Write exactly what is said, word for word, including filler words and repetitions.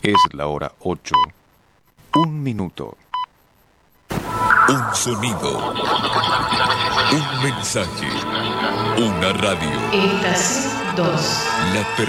Es la hora ocho. Un minuto. Un sonido. Un mensaje. Una radio. Estación dos. La